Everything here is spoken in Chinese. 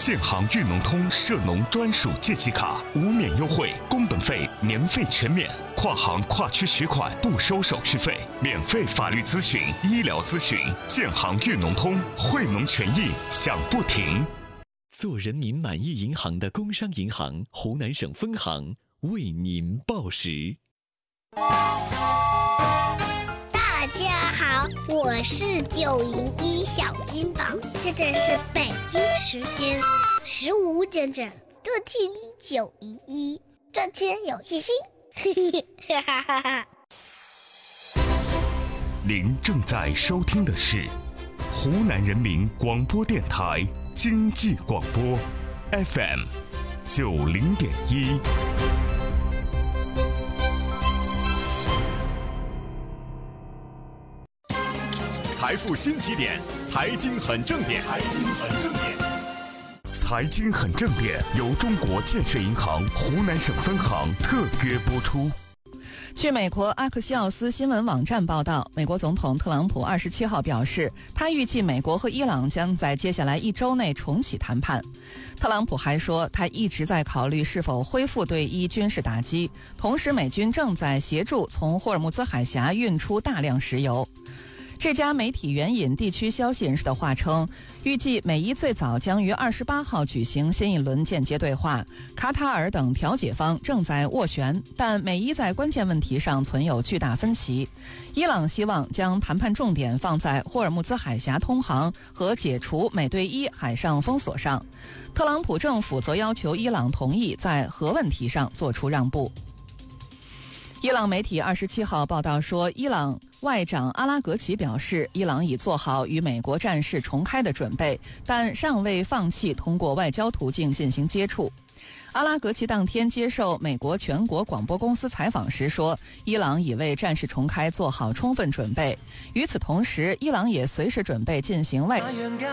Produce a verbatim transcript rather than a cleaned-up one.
建行裕农通涉农专属借记卡，无免优惠，工本费年费全免，跨行跨区取款不收手续费，免费法律咨询、医疗咨询。建行裕农通，惠农权益享不停。 做人民满意银行的工商银行湖南省分行为您报时。 大家好，我是九零一小金宝，现在是北京时间十五点整，各听九一一，赚钱有信心。哈哈哈哈。 您正在收听的是湖南人民广播电台经济广播 F M 九零点一。 财富新起点，财经很正点，财经很正点。 财经很正点由中国建设银行湖南省分行特约播出。 据美国阿克西奥斯新闻网站报道，美国总统特朗普二十七号表示，他预计美国和伊朗将在接下来一周内重启谈判。特朗普还说，他一直在考虑是否恢复对伊军事打击，同时美军正在协助从霍尔木兹海峡运出大量石油。这家媒体援引地区消息人士的话称，预计美伊最早将于二十八号举行新一轮间接对话，卡塔尔等调解方正在斡旋，但美伊在关键问题上存有巨大分歧。伊朗希望将谈判重点放在霍尔木兹海峡通航和解除美对伊海上封锁上，特朗普政府则要求伊朗同意在核问题上做出让步。伊朗媒体二十七号报道说，伊朗外长阿拉格齐表示，伊朗已做好与美国战事重开的准备，但尚未放弃通过外交途径进行接触。阿拉格齐当天接受美国全国广播公司采访时说，伊朗已为战事重开做好充分准备。与此同时，伊朗也随时准备进行外